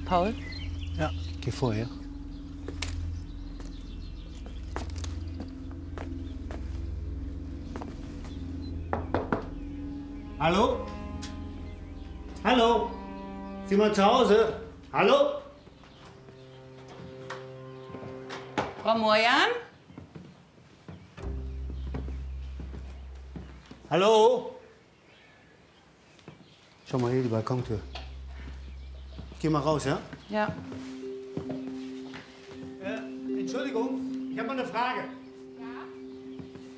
Paul? Ja, geh vorher. Hallo? Hallo? Ist jemand zu Hause? Hallo? Frau Morjan? Hallo? Schau mal hier, die Balkontür. Geh mal raus, ja? Ja. Entschuldigung, ich habe mal eine Frage.